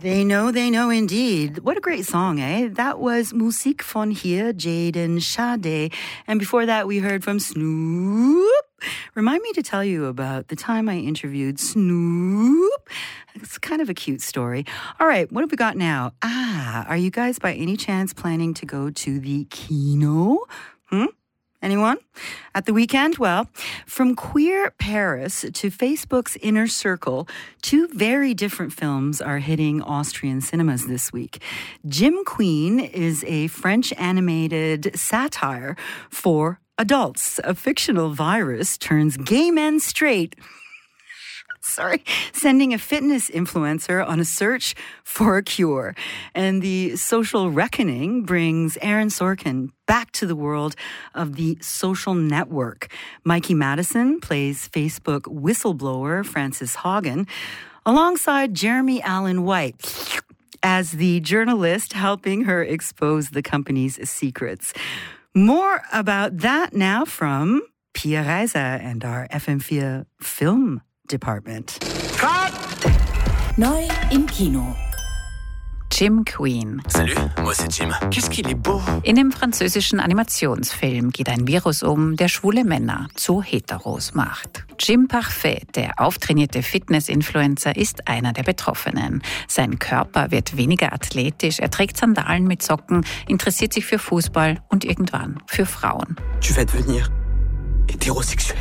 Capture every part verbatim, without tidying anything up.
They know, they know indeed. What a great song, eh? That was Musik von hier, Jaden Sade. And before that, we heard from Snoop. Remind me to tell you about the time I interviewed Snoop. It's kind of a cute story. All right, what have we got now? Ah, are you guys by any chance planning to go to the kino? Hmm? Anyone? At the weekend? Well, from Queer Paris to Facebook's Inner Circle, two very different films are hitting Austrian cinemas this week. Jim Queen is a French animated satire for adults. A fictional virus turns gay men straight. Sorry, sending a fitness influencer on a search for a cure. And The Social Reckoning brings Aaron Sorkin back to the world of the social network. Mikey Madison plays Facebook whistleblower Frances Haugen, alongside Jeremy Allen White as the journalist helping her expose the company's secrets. More about that now from Pia Reiser and our F M four Film Department. Cut! Neu im Kino. Jim Queen. Salut, moi c'est Jim. Qu'est-ce qu'il est beau. In dem französischen Animationsfilm geht ein Virus um, der schwule Männer zu Heteros macht. Jim Parfait, der auftrainierte Fitness-Influencer, ist einer der Betroffenen. Sein Körper wird weniger athletisch, er trägt Sandalen mit Socken, interessiert sich für Fußball und irgendwann für Frauen. Tu vas devenir hétérosexuel.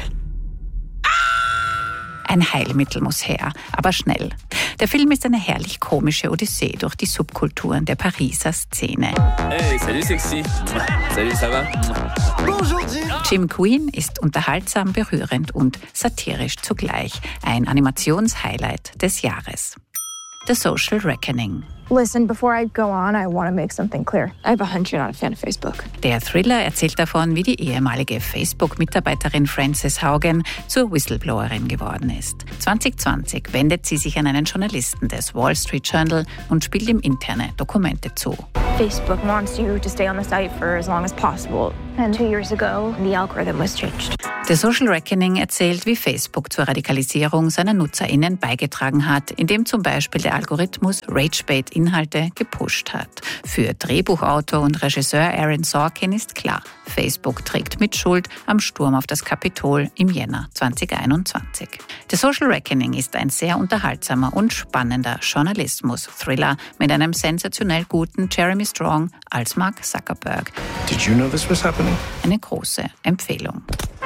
Ein Heilmittel muss her, aber schnell. Der Film ist eine herrlich komische Odyssee durch die Subkulturen der Pariser Szene. Hey, salut sexy. Salut, ça va? Bonjour Jim. Jim Queen ist unterhaltsam, berührend und satirisch zugleich. Ein Animationshighlight des Jahres. The Social Reckoning. Listen, before I go on, I want to make something clear. I have a hunch you're not a fan of Facebook. Der Thriller erzählt davon, wie die ehemalige Facebook-Mitarbeiterin Frances Haugen zur Whistleblowerin geworden ist. zwanzig zwanzig wendet sie sich an einen Journalisten des Wall Street Journal und spielt ihm interne Dokumente zu. Facebook wants you to stay on the site for as long as possible. And two years ago, the algorithm was changed. The Social Reckoning erzählt, wie Facebook zur Radikalisierung seiner NutzerInnen beigetragen hat, indem zum Beispiel der Algorithmus Rage-Bait-Inhalte gepusht hat. Für Drehbuchautor und Regisseur Aaron Sorkin ist klar, Facebook trägt Mitschuld am Sturm auf das Kapitol im Jänner zwanzig einundzwanzig. The Social Reckoning ist ein sehr unterhaltsamer und spannender Journalismus-Thriller mit einem sensationell guten Jeremy Strong als Mark Zuckerberg. Did you know this was happening? Eine große Empfehlung.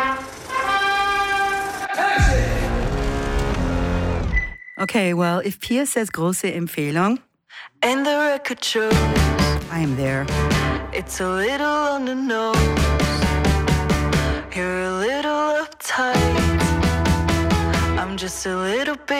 Okay, well, if Pia says große Empfehlung, And the record shows I am there. it's a little on the nose. You're a little uptight. I'm just a little bit